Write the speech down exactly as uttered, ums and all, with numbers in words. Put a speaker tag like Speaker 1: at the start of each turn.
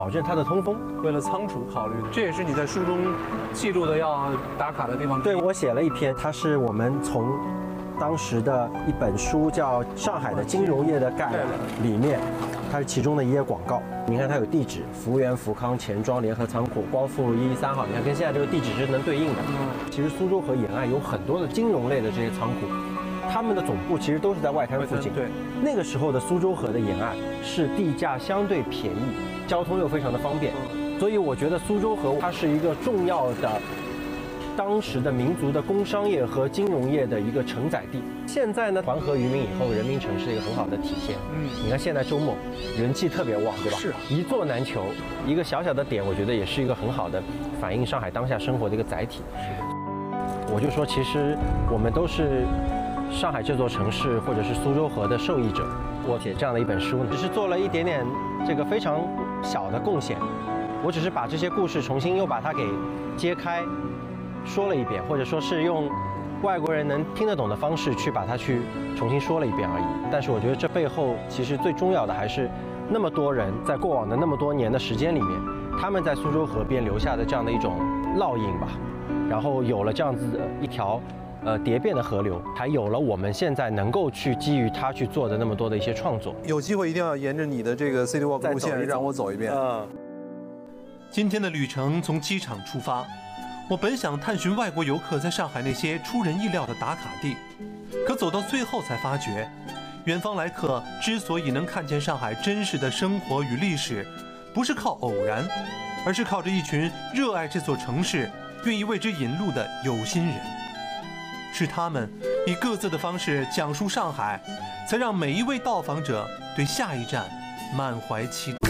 Speaker 1: 保证它的通风。
Speaker 2: 为了仓储考虑的，这也是你在书中记录的要打卡的地方。
Speaker 1: 对，我写了一篇，它是我们从当时的一本书叫《上海的金融业的概览》里面，它是其中的一页广告。你看它有地址，福源福康钱庄联合仓库，光复路一一三号。你看跟现在这个地址是能对应的。其实苏州河沿岸有很多的金融类的这些仓库，他们的总部其实都是在外滩附近。
Speaker 2: 对，
Speaker 1: 那个时候的苏州河的沿岸是地价相对便宜，交通又非常的方便。所以我觉得苏州河它是一个重要的当时的民族的工商业和金融业的一个承载地。现在呢，环河于民以后，人民城是一个很好的体现。嗯，你看现在周末人气特别旺，对吧？
Speaker 2: 是，
Speaker 1: 一座难求。一个小小的点，我觉得也是一个很好的反映上海当下生活的一个载体。我就说，其实我们都是上海这座城市或者是苏州河的受益者。我写这样的一本书呢，只是做了一点点这个非常小的贡献。我只是把这些故事重新又把它给揭开，说了一遍，或者说是用外国人能听得懂的方式去把它去重新说了一遍而已。但是我觉得这背后其实最重要的还是那么多人在过往的那么多年的时间里面，他们在苏州河边留下的这样的一种烙印吧，然后有了这样子的一条呃蝶变的河流，还有了我们现在能够去基于它去做的那么多的一些创作。
Speaker 3: 有机会一定要沿着你的这个 City Walk 路线让我走一遍。
Speaker 1: 嗯。
Speaker 4: 今天的旅程从机场出发，我本想探寻外国游客在上海那些出人意料的打卡地，可走到最后才发觉，远方来客之所以能看见上海真实的生活与历史，不是靠偶然，而是靠着一群热爱这座城市、愿意为之引路的有心人。是他们以各自的方式讲述上海，才让每一位到访者对下一站满怀期待。